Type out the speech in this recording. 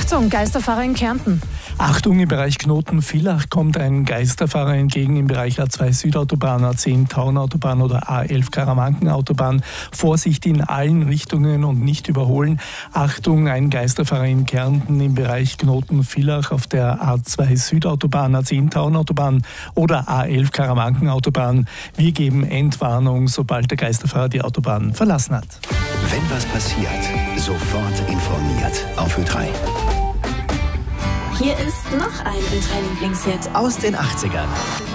Achtung, Geisterfahrer in Kärnten. Achtung, im Bereich Knoten-Villach kommt ein Geisterfahrer entgegen im Bereich A2 Südautobahn, A10 Tauernautobahn oder A11 Karawankenautobahn. Vorsicht in allen Richtungen und nicht überholen. Achtung, ein Geisterfahrer in Kärnten im Bereich Knoten-Villach auf der A2 Südautobahn, A10 Tauernautobahn oder A11 Karawankenautobahn. Wir geben Entwarnung, sobald der Geisterfahrer die Autobahn verlassen hat. Wenn was passiert, sofort informiert auf Ö3. Hier ist noch ein Ö3-Lieblingshit Aus den 80ern.